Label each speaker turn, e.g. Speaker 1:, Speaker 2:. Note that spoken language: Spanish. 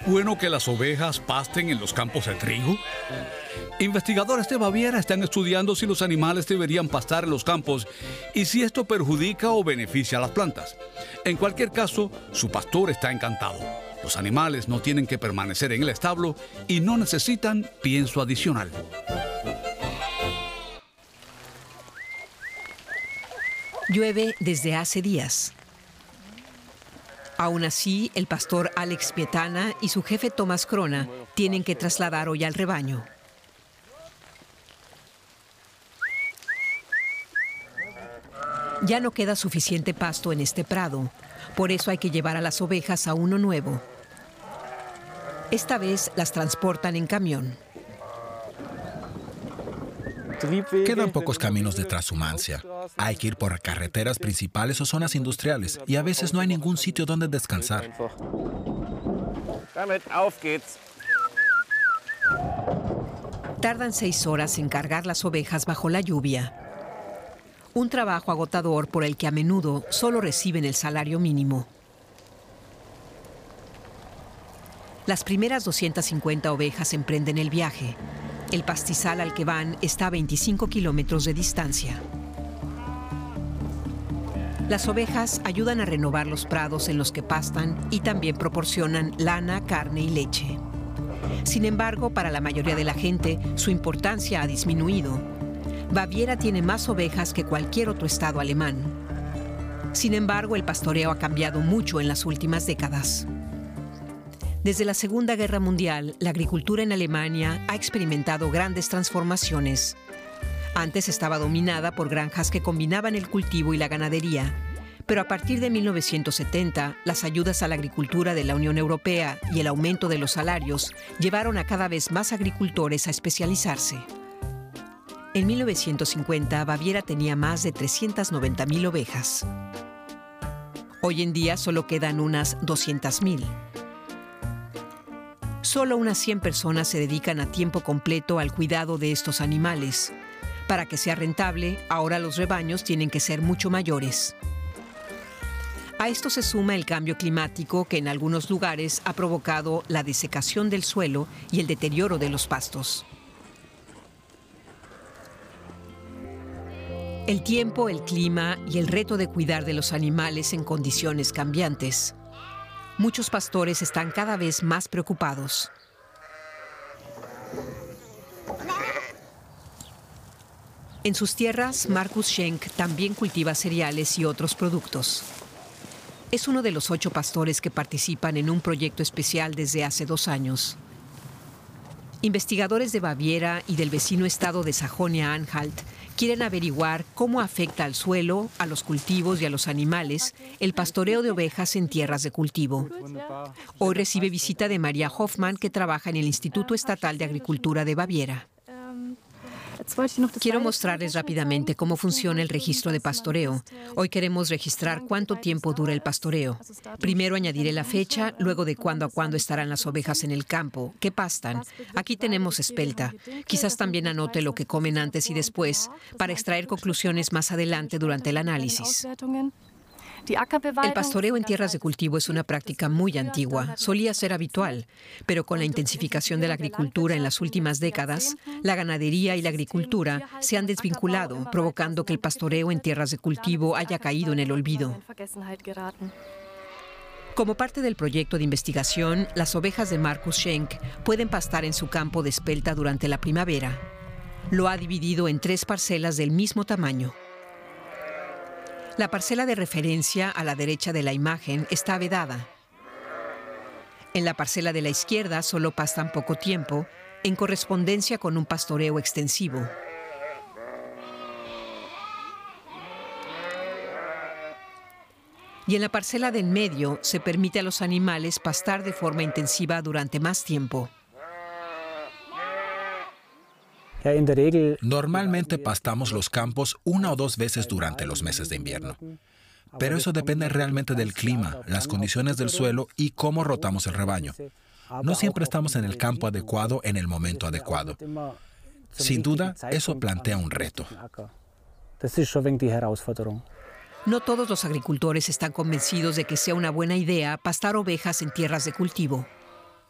Speaker 1: ¿Es bueno que las ovejas pasten en los campos de trigo? Investigadores de Baviera están estudiando si los animales deberían pastar en los campos y si esto perjudica o beneficia a las plantas. En cualquier caso, su pastor está encantado. Los animales no tienen que permanecer en el establo y no necesitan pienso adicional.
Speaker 2: Llueve desde hace días. Aún así, el pastor Alex Pietana y su jefe Tomás Crona tienen que trasladar hoy al rebaño. Ya no queda suficiente pasto en este prado, por eso hay que llevar a las ovejas a uno nuevo. Esta vez las transportan en camión.
Speaker 3: Quedan pocos caminos de transhumancia. Hay que ir por carreteras principales o zonas industriales y a veces no hay ningún sitio donde descansar.
Speaker 2: Tardan 6 horas en cargar las ovejas bajo la lluvia. Un trabajo agotador por el que a menudo solo reciben el salario mínimo. Las primeras 250 ovejas emprenden el viaje. El pastizal al que van está a 25 kilómetros de distancia. Las ovejas ayudan a renovar los prados en los que pastan y también proporcionan lana, carne y leche. Sin embargo, para la mayoría de la gente, su importancia ha disminuido. Baviera tiene más ovejas que cualquier otro estado alemán. Sin embargo, el pastoreo ha cambiado mucho en las últimas décadas. Desde la Segunda Guerra Mundial, la agricultura en Alemania ha experimentado grandes transformaciones. Antes estaba dominada por granjas que combinaban el cultivo y la ganadería, pero a partir de 1970, las ayudas a la agricultura de la Unión Europea y el aumento de los salarios llevaron a cada vez más agricultores a especializarse. En 1950, Baviera tenía más de 390.000 ovejas. Hoy en día solo quedan unas 200.000. Solo unas 100 personas se dedican a tiempo completo al cuidado de estos animales. Para que sea rentable, ahora los rebaños tienen que ser mucho mayores. A esto se suma el cambio climático que en algunos lugares ha provocado la desecación del suelo y el deterioro de los pastos. El tiempo, el clima y el reto de cuidar de los animales en condiciones cambiantes. Muchos pastores están cada vez más preocupados. En sus tierras, Markus Schenk también cultiva cereales y otros productos. Es uno de los 8 pastores que participan en un proyecto especial desde hace 2 años. Investigadores de Baviera y del vecino estado de Sajonia-Anhalt quieren averiguar cómo afecta al suelo, a los cultivos y a los animales el pastoreo de ovejas en tierras de cultivo. Hoy recibe visita de María Hoffmann, que trabaja en el Instituto Estatal de Agricultura de Baviera. Quiero mostrarles rápidamente cómo funciona el registro de pastoreo. Hoy queremos registrar cuánto tiempo dura el pastoreo. Primero añadiré la fecha, luego de cuándo a cuándo estarán las ovejas en el campo, qué pastan. Aquí tenemos espelta. Quizás también anote lo que comen antes y después, para extraer conclusiones más adelante durante el análisis. El pastoreo en tierras de cultivo es una práctica muy antigua, solía ser habitual, pero con la intensificación de la agricultura en las últimas décadas, la ganadería y la agricultura se han desvinculado, provocando que el pastoreo en tierras de cultivo haya caído en el olvido. Como parte del proyecto de investigación, las ovejas de Markus Schenk pueden pastar en su campo de espelta durante la primavera. Lo ha dividido en 3 parcelas del mismo tamaño. La parcela de referencia a la derecha de la imagen está vedada. En la parcela de la izquierda solo pastan poco tiempo, en correspondencia con un pastoreo extensivo. Y en la parcela de en medio se permite a los animales pastar de forma intensiva durante más tiempo.
Speaker 3: Normalmente pastamos los campos 1 o 2 veces durante los meses de invierno. Pero eso depende realmente del clima, las condiciones del suelo y cómo rotamos el rebaño. No siempre estamos en el campo adecuado en el momento adecuado. Sin duda, eso plantea un reto.
Speaker 2: No todos los agricultores están convencidos de que sea una buena idea pastar ovejas en tierras de cultivo.